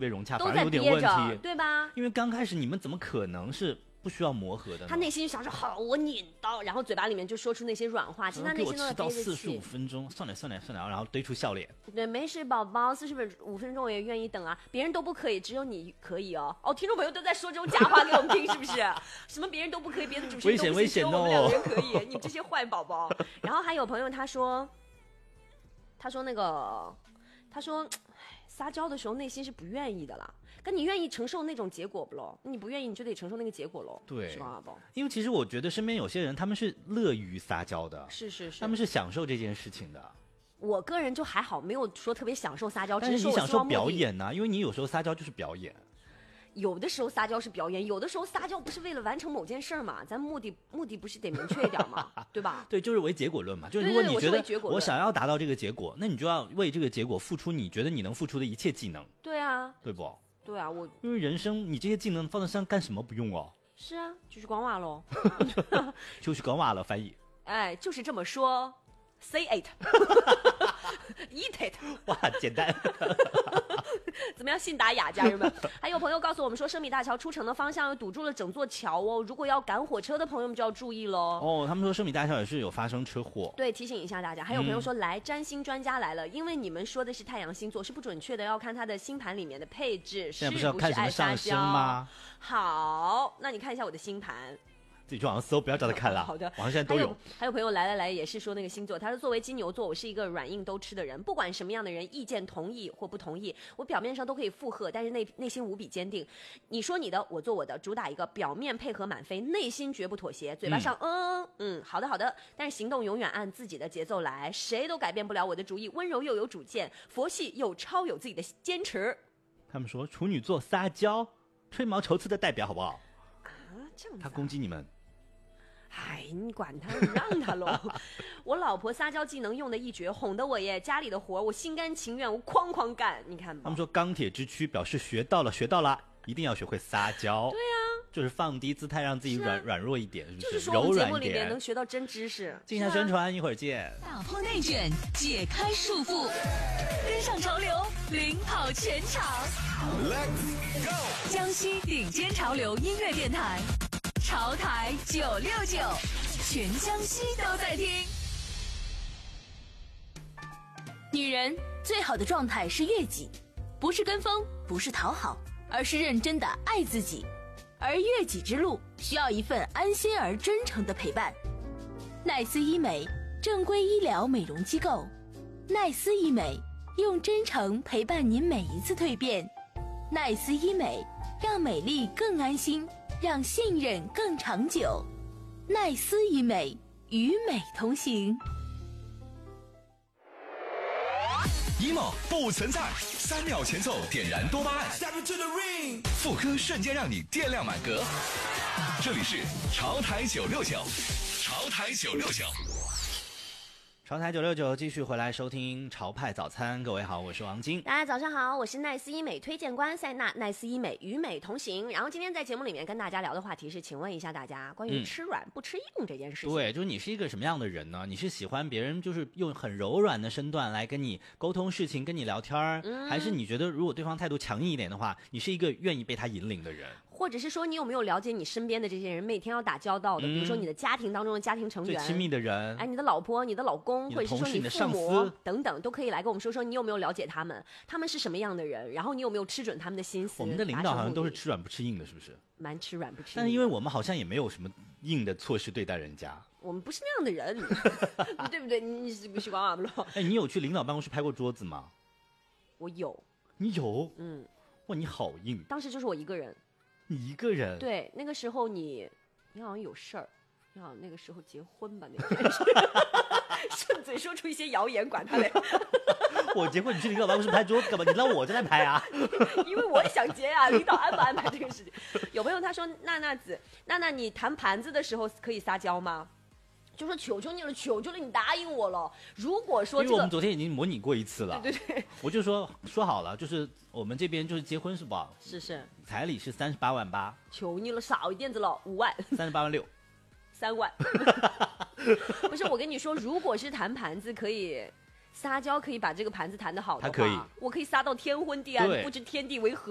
别融洽， 都反而有点问题， 对吧？ 因为刚开始你们怎么可能是不需要磨合的呢？ 他内心想说好，我拧到，然后嘴巴里面就说出那些软话，其实他内心都在憋着气。 给我迟到45分钟，算了，然后堆出笑脸。 对，没事，宝宝，45分钟我也愿意等啊，别人都不可以，只有你可以哦。哦，听众朋友都在说这种假话给我们听，是不是？什么别人都不可以，别的主持人都不行，只有我们两个人可以，你们这些坏宝宝。然后还有朋友他说撒娇的时候内心是不愿意的啦，跟你愿意承受那种结果不咯？你不愿意你就得承受那个结果咯。 对， 是吧，宝？ 因为其实我觉得身边有些人他们是乐于撒娇的， 是， 他们是享受这件事情的。 我个人就还好，没有说特别享受撒娇， 但是你享受表演呢，因为你有时候撒娇就是表演。 有的时候撒娇是表演，有的时候撒娇不是为了完成某件事嘛，咱目的不是得明确一点嘛，对吧？ 对，就是为结果论嘛。就是如果你觉得我想要达到这个结果，那你就要为这个结果付出你觉得你能付出的一切技能。 对啊， 对不？对啊， 因为人生你这些技能放在身上干什么不用哦？ 是啊，就是讲话咯。 就是讲话了，翻译。 哎，就是这么说 ，say it， eat it。 哇，简单。 怎么样，信达雅家人们？还有朋友告诉我们说，生米大桥出城的方向又堵住了整座桥哦，如果要赶火车的朋友们就要注意喽。 哦，他们说生米大桥也是有发生车祸。 对，提醒一下大家。还有朋友说，来占星专家来了，因为你们说的是太阳星座是不准确的，要看他的星盘里面的配置是不是爱撒娇吗？好，那你看一下我的星盘。 自己去网上搜，不要找他看了。 好的， 网上现在都有。 还有朋友来也是说那个星座，他说作为金牛座，我是一个软硬都吃的人，不管什么样的人意见同意或不同意，我表面上都可以附和，但是内心无比坚定。你说你的，我做我的，主打一个表面配合满飞，内心绝不妥协，嘴巴上好的，但是行动永远按自己的节奏来，谁都改变不了我的主意，温柔又有主见，佛系又超有自己的坚持。 他们说处女座撒娇，吹毛求疵的代表，好不好？ 啊，这样子、啊。 他攻击你们。 哎，你管他，你让他喽！我老婆撒娇技能用的一绝，哄得我耶，家里的活我心甘情愿，我哐干。你看吧， 他们说钢铁之躯表示学到了，一定要学会撒娇。 对啊， 就是放低姿态，让自己软弱一点，是不是？ 就是说我们节目里面能学到真知识。 进一下宣传，一会儿见。 打破内卷，解开束缚，跟上潮流，领跑全场。Let's go！ 江西顶尖潮流音乐电台。潮台969，全江西都在听。女人最好的状态是悦己，不是跟风，不是讨好，而是认真的爱自己。而悦己之路需要一份安心而真诚的陪伴。奈斯医美，正规医疗美容机构。奈斯医美，用真诚陪伴您每一次蜕变。奈斯医美，让美丽更安心，让信任更长久。奈斯医美，与美同行。 emo 不存在，3秒前奏点燃多巴胺，妇科瞬间让你电量满格。这里是潮台969，潮台969。 潮台969继续回来收听潮派早餐，各位好，我是王晶。 大家早上好，我是奈斯医美推荐官塞娜，奈斯医美与美同行。然后今天在节目里面跟大家聊的话题是，请问一下大家关于吃软不吃硬这件事情。 对，就是你是一个什么样的人呢？你是喜欢别人就是用很柔软的身段来跟你沟通事情，跟你聊天还是你觉得如果对方态度强硬一点的话，你是一个愿意被他引领的人？ 或者是说你有没有了解你身边的这些人每天要打交道的，比如说你的家庭当中的家庭成员， 最亲密的人， 哎，你的老婆、你的老公，或者是说你父母等等，都可以来跟我们说说你有没有了解他们，他们是什么样的人，然后你有没有吃准他们的心思。 我们的领导好像都是吃软不吃硬的，是不是？ 蛮吃软不吃硬， 但是因为我们好像也没有什么硬的措施对待人家， 我们不是那样的人，对不对？你习不习惯啊？不咯？ 哎，你有去领导办公室拍过桌子吗？ 我有。 你有？哇，你好硬。 当时就是我一个人。 你一个人？ 对，那个时候你好像有事儿，你好像那个时候结婚吧？那天顺嘴说出一些谣言，管他嘞。 我结婚，你去领导办公室拍桌子干嘛？你让我在那拍啊？ 因为我也想结啊，领导安不安排这个事情？有朋友他说，娜，你弹盘子的时候可以撒娇吗？就说求求你了，你答应我了。如果说因为我们昨天已经模拟过一次了， 对，我就说好了，就是我们这边就是结婚是吧？ 是， 彩礼是38万8， 求你了，少一点子了，5万 ，38万6 ，3万。不是，我跟你说，如果是弹盘子可以撒娇，可以把这个盘子弹得好的话， 他可以， 我可以撒到天昏地暗，不知天地为何。